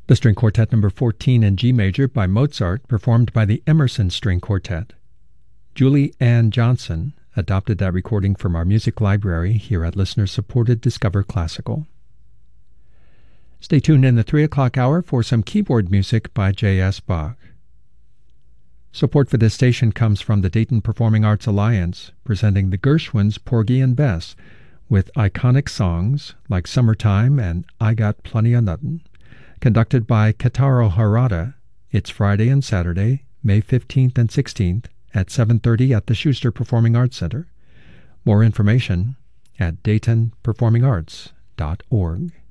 The String Quartet No. 14 in G major by Mozart, performed by the Emerson String Quartet. Julie Ann Johnson adopted that recording from our music library here at listener-supported Discover Classical. Stay tuned in the 3 o'clock hour for some keyboard music by J.S. Bach. Support for this station comes from the Dayton Performing Arts Alliance, presenting the Gershwins, Porgy and Bess, with iconic songs like Summertime and I Got Plenty of Nuttin'. Conducted by Kitaro Harada. It's Friday and Saturday, May 15th and 16th at 7:30 at the Schuster Performing Arts Center. More information at DaytonPerformingArts.org.